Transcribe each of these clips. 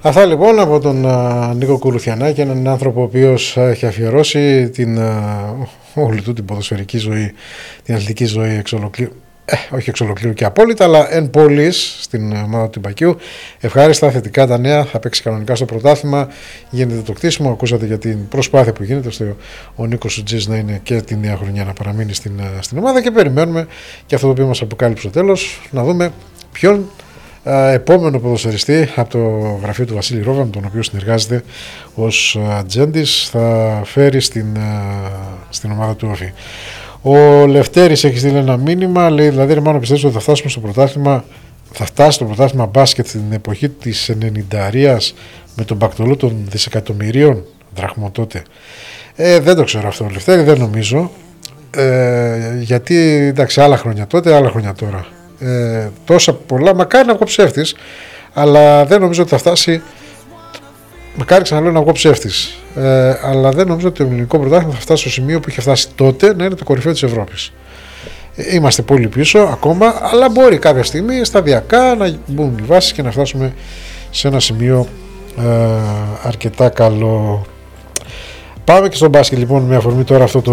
Αυτά λοιπόν από τον Νίκο Κουρουθιανάκη, έναν άνθρωπο ο οποίος έχει αφιερώσει όλη του την ποδοσφαιρική ζωή, την αθλητική ζωή εξ ολοκλήρου. Όχι εξ ολοκλήρου και απόλυτα, αλλά εν πόλης στην ομάδα του Πακίου. Ευχάριστα, θετικά τα νέα. Θα παίξει κανονικά στο πρωτάθλημα. Γίνεται το κτίσιμο. Ακούσατε για την προσπάθεια που γίνεται ώστε ο Νίκος Σουτζής να είναι και τη νέα χρονιά να παραμείνει στην ομάδα. Και περιμένουμε και αυτό το οποίο μας αποκάλυψε στο τέλος, να δούμε ποιον επόμενο ποδοσφαιριστή από το γραφείο του Βασίλη Ρόβα, με τον οποίο συνεργάζεται ως ατζέντης, θα φέρει στην ομάδα του Όφη. Ο Λευτέρης έχει στείλει ένα μήνυμα, λέει δηλαδή Ρωμάνο, πιστεύω ότι θα φτάσουμε στο πρωτάθλημα, θα φτάσει το πρωτάθλημα μπάσκετ στην εποχή της 90αρίας με τον Μπακτολό των δισεκατομμυρίων δραχμών τότε. Δεν το ξέρω αυτό, Λευτέρη, δεν νομίζω, γιατί εντάξει, άλλα χρόνια τότε, άλλα χρόνια τώρα. Τόσα πολλά, μακάρι να βγω ψεύτης, αλλά δεν νομίζω ότι θα φτάσει. Μακάρι ξαναλέω να βγω ψεύτης, αλλά δεν νομίζω ότι το ελληνικό πρωτάθλημα θα φτάσει στο σημείο που είχε φτάσει τότε να είναι το κορυφαίο της Ευρώπης. Είμαστε πολύ πίσω ακόμα, αλλά μπορεί κάποια στιγμή σταδιακά να μπουν οι βάσεις και να φτάσουμε σε ένα σημείο αρκετά καλό. Πάμε και στο μπάσκετ λοιπόν, με αφορμή τώρα αυτό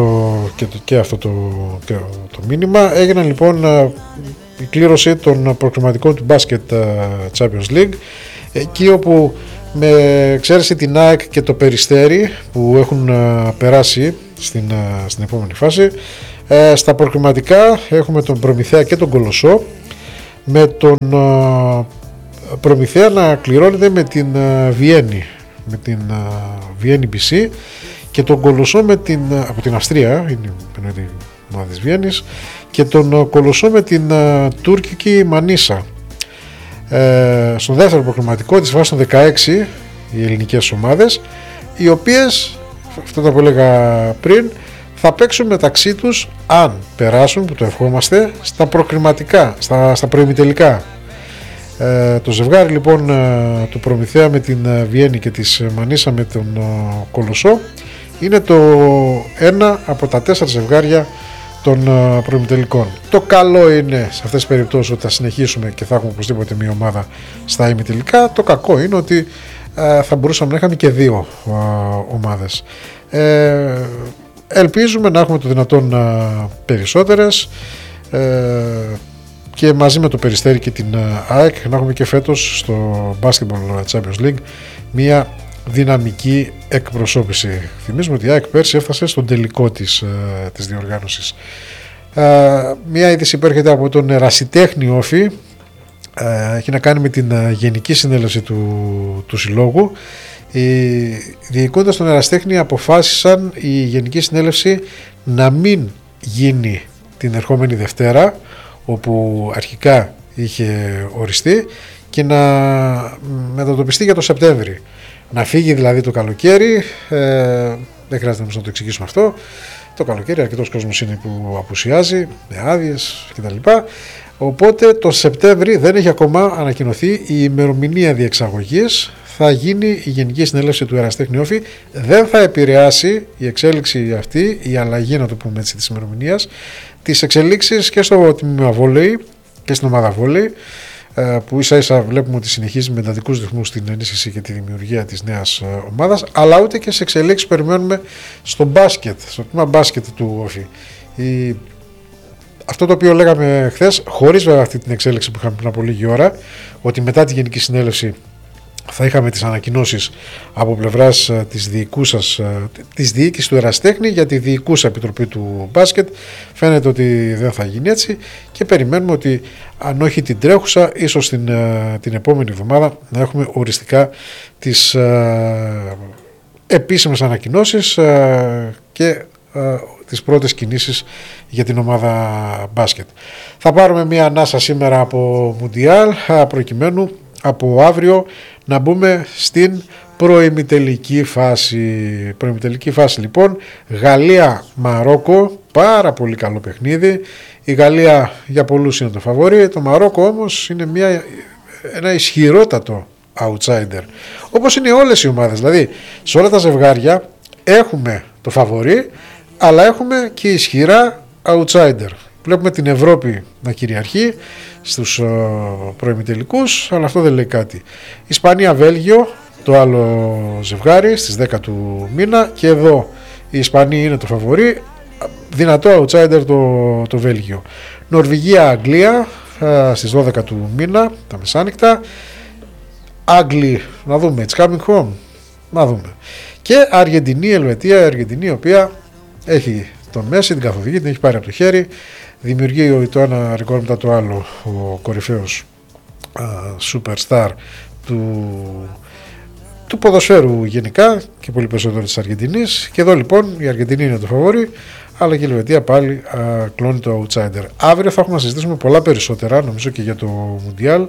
το μήνυμα. Έγινε λοιπόν η κλήρωση των προκριματικών του μπάσκετ Champions League, εκεί όπου με εξαίρεση την ΑΕΚ και το Περιστέρι που έχουν περάσει στην επόμενη φάση, στα προκριματικά έχουμε τον Προμηθέα και τον Κολοσσό, με τον Προμηθέα να κληρώνεται με την Βιέννη, με την Βιέννη BC, και τον Κολοσσό από την Αυστρία, είναι η ομάδα της Βιέννης, και τον Κολοσσό με την τουρκική Μανίσα. Στον δεύτερο προκριματικό της φάσης των 16 οι ελληνικές ομάδες, οι οποίες, αυτό το που έλεγα πριν, θα παίξουν μεταξύ τους, αν περάσουν, που το ευχόμαστε, στα προκριματικά, στα προημιτελικά. Το ζευγάρι λοιπόν του Προμηθέα με την Βιέννη και της Μανίσα με τον Κολοσσό είναι το ένα από τα 4 ζευγάρια των προημιτελικών. Το καλό είναι σε αυτές τις περιπτώσεις ότι θα συνεχίσουμε και θα έχουμε οπωσδήποτε μια ομάδα στα ημιτελικά. Το κακό είναι ότι θα μπορούσαμε να είχαμε και 2 ομάδες. Ελπίζουμε να έχουμε το δυνατόν περισσότερες, και μαζί με το Περιστέρι και την ΑΕΚ να έχουμε και φέτος στο Basketball Champions League μια δυναμική εκπροσώπηση. Θυμίζουμε ότι η ΑΕΚ πέρσι έφτασε στον τελικό της διοργάνωσης. Μια είδηση που έρχεται από τον Ερασιτέχνη Όφη, έχει να κάνει με την Γενική Συνέλευση του Συλλόγου. Οι διοικούντες των Ερασιτέχνη αποφάσισαν η Γενική Συνέλευση να μην γίνει την ερχόμενη Δευτέρα, όπου αρχικά είχε οριστεί, και να μετατοπιστεί για το Σεπτέμβρη. Να φύγει δηλαδή το καλοκαίρι, δεν χρειάζεται να το εξηγήσουμε αυτό. Το καλοκαίρι αρκετός κόσμος είναι που απουσιάζει με άδειες κτλ. Οπότε το Σεπτέμβρη δεν έχει ακόμα ανακοινωθεί η ημερομηνία διεξαγωγής. Θα γίνει η Γενική Συνέλευση του Ερασιτέχνη Όφη. Δεν θα επηρεάσει η εξέλιξη αυτή, η αλλαγή, να το πούμε έτσι, της ημερομηνίας, τις εξελίξεις και στο τμήμα βόλεϊ και στην ομάδα βόλεϊ, που ίσα ίσα βλέπουμε ότι συνεχίζει με εντατικούς ρυθμούς την ενίσχυση και τη δημιουργία της νέας ομάδας, αλλά ούτε και σε εξελίξεις περιμένουμε στο μπάσκετ, στο τμήμα μπάσκετ του Όφη. Αυτό το οποίο λέγαμε χθες, χωρίς βέβαια αυτή την εξέλιξη που είχαμε πριν από λίγη ώρα, ότι μετά τη Γενική Συνέλευση θα είχαμε τις ανακοινώσεις από πλευράς της διοίκησης του Ερασιτέχνη για τη διοικούσα επιτροπή του μπάσκετ. Φαίνεται ότι δεν θα γίνει έτσι και περιμένουμε ότι αν όχι την τρέχουσα, ίσως την επόμενη εβδομάδα να έχουμε οριστικά τις επίσημες ανακοινώσεις και τις πρώτες κινήσεις για την ομάδα μπάσκετ. Θα πάρουμε μια ανάσα σήμερα από Μουντιάλ, προκειμένου από αύριο να μπούμε στην προημιτελική φάση. Προημιτελική φάση λοιπόν, Γαλλία-Μαρόκο, πάρα πολύ καλό παιχνίδι. Η Γαλλία για πολλούς είναι το φαβορί, το Μαρόκο όμως είναι ένα ισχυρότατο outsider, όπως είναι όλες οι ομάδες. Δηλαδή σε όλα τα ζευγάρια έχουμε το φαβορί, αλλά έχουμε και ισχυρά outsider. Βλέπουμε την Ευρώπη να κυριαρχεί στους προημιτελικούς, αλλά αυτό δεν λέει κάτι. Ισπανία-Βέλγιο, το άλλο ζευγάρι στις 10 του μήνα, και εδώ η Ισπανία είναι το φαβορί, δυνατό outsider το Βέλγιο. Νορβηγία-Αγγλία στις 12 του μήνα, τα μεσάνυχτα. Άγγλοι, να δούμε, it's coming home, να δούμε. Και Αργεντινή-Ελβετία, η Αργεντινή, η οποία έχει τον Μέση, την καθοδηγεί, την έχει πάρει από το χέρι, δημιουργεί το ένα ρεκόρ μετά το άλλο ο κορυφαίος superstar του ποδοσφαίρου γενικά και πολύ περισσότερο της Αργεντινής. Και εδώ λοιπόν η Αργεντινή είναι το φαβόρι, αλλά και η Ελβετία πάλι κλώνει το outsider. Αύριο θα έχουμε να συζητήσουμε πολλά περισσότερα, νομίζω, και για το Μουντιάλ,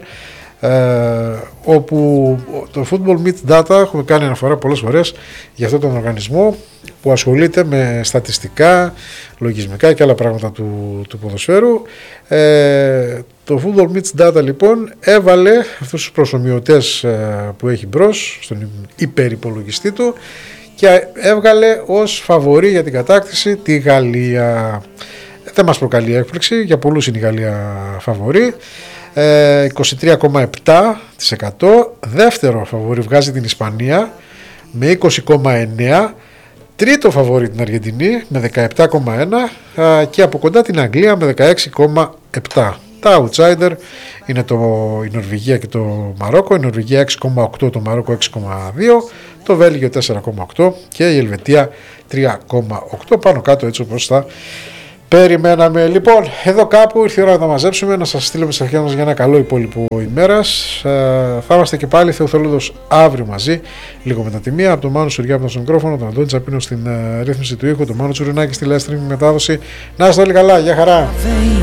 όπου το Football Meet Data έχουμε κάνει αναφορά πολλές φορές για αυτόν τον οργανισμό που ασχολείται με στατιστικά, λογισμικά και άλλα πράγματα του ποδοσφαίρου. Το Football Meet Data λοιπόν έβαλε αυτούς τους προσομοιωτές που έχει μπρος στον υπερυπολογιστή του και έβγαλε ως φαβορί για την κατάκτηση τη Γαλλία. Δεν μας προκαλεί έκπληξη, για πολλούς είναι η Γαλλία φαβορί. 23,7%. Δεύτερο φαβορί βγάζει την Ισπανία με 20,9%. Τρίτο φαβορί την Αργεντινή με 17,1% και από κοντά την Αγγλία με 16,7%. Τα outsider είναι η Νορβηγία και το Μαρόκο. Η Νορβηγία 6,8%, το Μαρόκο 6,2%, το Βέλγιο 4,8% και η Ελβετία 3,8%. Πάνω κάτω έτσι όπως θα περιμέναμε. Λοιπόν, εδώ κάπου ήρθε η ώρα να τα μαζέψουμε, να σας στείλουμε στις αρχές μας για ένα καλό υπόλοιπο ημέρας. Θα είμαστε και πάλι Θεοθελούδος αύριο μαζί, λίγο μετά τη μία. Από τον Μάνο Σουριά από το μικρόφωνο, τον Αντώνη Τσαπίνο στην ρύθμιση του ήχου, τον Μάνο Τσουρινάκη στη live streaming μετάδοση. Να είστε όλοι καλά, γεια χαρά!